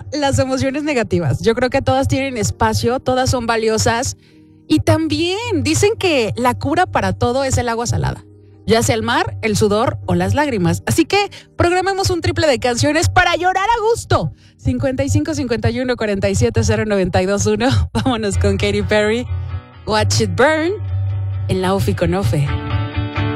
las emociones negativas. Yo creo que todas tienen espacio, todas son valiosas. Y también dicen que la cura para todo es el agua salada, ya sea el mar, el sudor o las lágrimas. Así que programemos un triple de canciones para llorar a gusto. 55 51 47 0921. Vámonos con Katy Perry. Watch It Burn en la UFI con Ofe.